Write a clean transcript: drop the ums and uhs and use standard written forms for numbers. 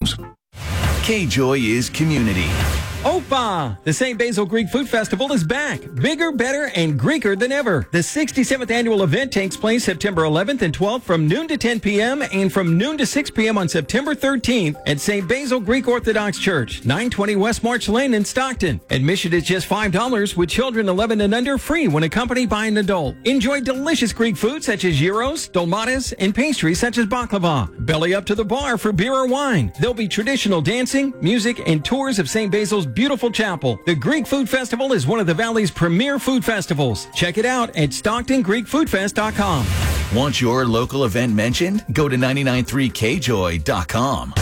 K-Joy is community. Opa! The St. Basil Greek Food Festival is back. Bigger, better, and Greeker than ever. The 67th annual event takes place September 11th and 12th from noon to 10 p.m. and from noon to 6 p.m. on September 13th at St. Basil Greek Orthodox Church, 920 West March Lane in Stockton. Admission is just $5 with children 11 and under free when accompanied by an adult. Enjoy delicious Greek food such as gyros, dolmatas, and pastries such as baklava. Belly up to the bar for beer or wine. There'll be traditional dancing, music, and tours of St. Basil's beautiful chapel. The Greek Food Festival is one of the Valley's premier food festivals. Check it out at StocktonGreekFoodFest.com. Want your local event mentioned? Go to 993kjoy.com.